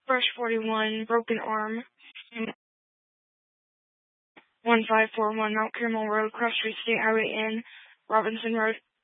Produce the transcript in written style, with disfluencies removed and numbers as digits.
Brush 41, Broken Arm, 1541 Mount Carmel Road, Cross Street State Highway N, Robinson Road,